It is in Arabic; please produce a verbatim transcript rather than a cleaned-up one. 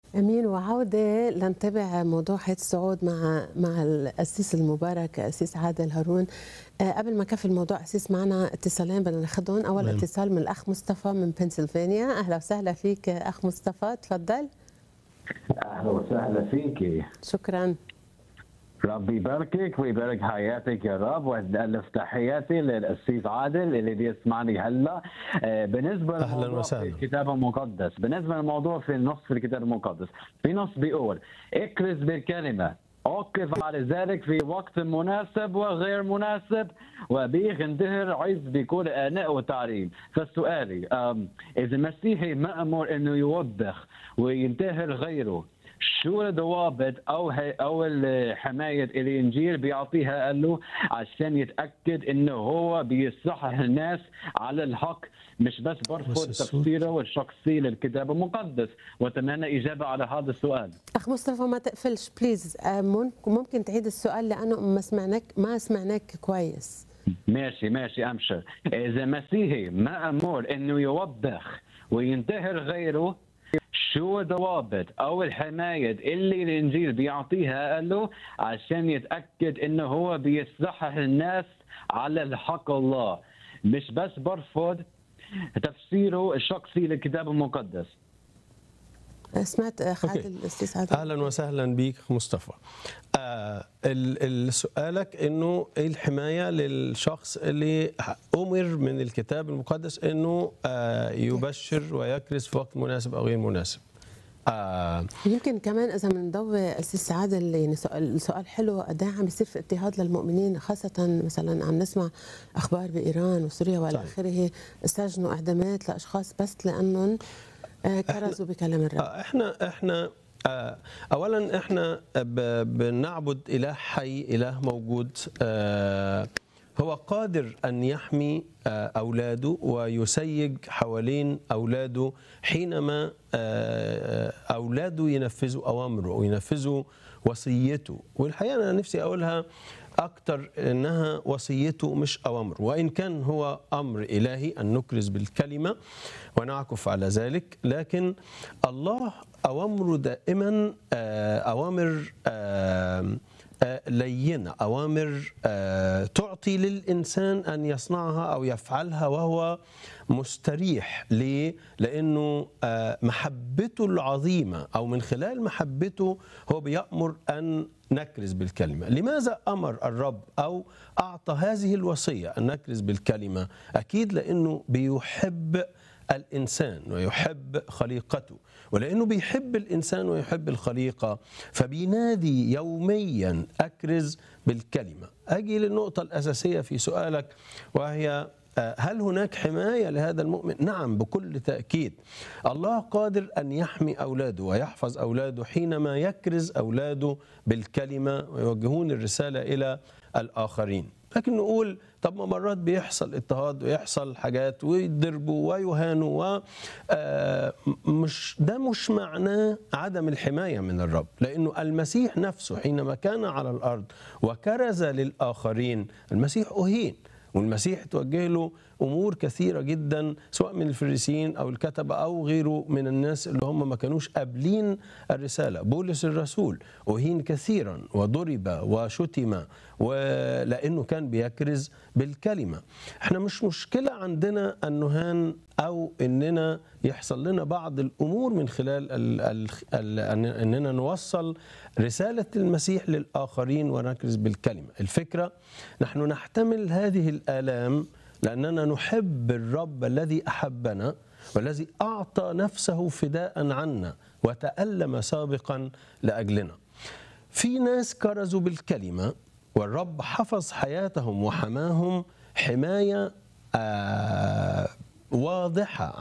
امين. وعوده لنتابع موضوع حياه الصعود مع مع القسيس المبارك القسيس عادل هارون. أه قبل ما كفي الموضوع قسيس معنا اتصالين بدنا ناخذهم. اول مهم. اتصال من الاخ مصطفى من بنسلفانيا. اهلا وسهلا فيك اخ مصطفى، تفضل. اهلا وسهلا فيكي. شكرا. ربي يباركك ويبارك حياتك يا رب، والف تحياتي للقسيس عادل اللي بيسمعني هلا. بالنسبه للموضوع في الكتاب المقدس، بالنسبه للموضوع في النص في الكتاب المقدس، في نص بيقول اكرز بالكلمه، أوقف على ذلك في وقت مناسب وغير مناسب، وبيخ انتهر عز بكل آناء وتعليم. فالسؤالي إذا المسيحي مأمور إنه يوبخ وينتهر غيره، شو الضوابط او او الحمايه الانجيل بيعطيها قال له عشان يتاكد انه هو بيصحح الناس على الحق، مش بس برفض تفسيره الشخصي للكتاب المقدس؟ واتمنى اجابه على هذا السؤال. اخ مصطفى ما تقفلش بليز، ممكن تعيد السؤال لانه ما سمعناك ما سمعناك كويس. ماشي ماشي امشي. اذا مسيحي مأمور انه يوبخ وينتهر غيره، شو ضوابط او الحمايه اللي الانجيل بيعطيها قال له عشان يتاكد انه هو بيصحح الناس على الحق الله، مش بس برفض تفسيره الشخصي للكتاب المقدس؟ سمعت خالد الاستاذ عادل. اهلا وسهلا بيك مصطفى. آه سؤالك انه ايه الحمايه للشخص اللي امر من الكتاب المقدس انه آه يبشر ويكرز في وقت مناسب او غير مناسب. آه يمكن كمان اذا بنضوي استاذ عادل، يعني سؤال سؤال حلو، قد ايه عم بيصير في اضطهاد للمؤمنين، خاصه مثلا عم نسمع اخبار بايران وسوريا والى اخره، سجنوا اعدامات لاشخاص بس لانهم كرزوا بكلام الرب. احنا احنا اولا احنا بنعبد اله حي، اله موجود، هو قادر ان يحمي اولاده ويسيج حوالين اولاده حينما اولاده ينفذوا اوامره وينفذوا وصيته. والحقيقه انا نفسي اقولها أكتر إنها وصيته مش أوامر، وإن كان هو أمر إلهي أن نكرز بالكلمة ونعكف على ذلك، لكن الله أوامره دائما أوامر لينة، أوامر تعطي للإنسان أن يصنعها أو يفعلها وهو مستريح. ليه؟ لأنه محبته العظيمة أو من خلال محبته هو بيأمر أن نكرز بالكلمة. لماذا أمر الرب أو أعطى هذه الوصية أن نكرز بالكلمة؟ أكيد لأنه بيحب الإنسان ويحب خليقته، ولأنه بيحب الإنسان ويحب الخليقة فبينادي يوميا أكرز بالكلمة. أجي للنقطة الأساسية في سؤالك، وهي هل هناك حماية لهذا المؤمن؟ نعم بكل تأكيد. الله قادر أن يحمي أولاده ويحفظ أولاده حينما يكرز أولاده بالكلمة ويوجهون الرسالة إلى الآخرين. لكن نقول طب ما مرات بيحصل اضطهاد ويحصل حاجات ويضربوا ويهانوا، ومش ده مش معناه عدم الحماية من الرب، لأنه المسيح نفسه حينما كان على الأرض وكرز للآخرين المسيح أهين، والمسيح توجه له أمور كثيرة جدا سواء من الفريسيين أو الكتبة أو غيره من الناس اللي هم ما كانوش قابلين الرسالة. بولس الرسول أهين كثيرا وضرب وشتم ولأنه كان بيكرز بالكلمة. احنا مش مشكلة عندنا أن نهان أو أننا يحصل لنا بعض الأمور من خلال ال ال ال أننا نوصل رسالة المسيح للآخرين ونكرز بالكلمة. الفكرة نحن نحتمل هذه الآلام لأننا نحب الرب الذي أحبنا والذي أعطى نفسه فداء عنا وتألم سابقا لأجلنا. في ناس كرزوا بالكلمة والرب حفظ حياتهم وحماهم حماية آه واضحة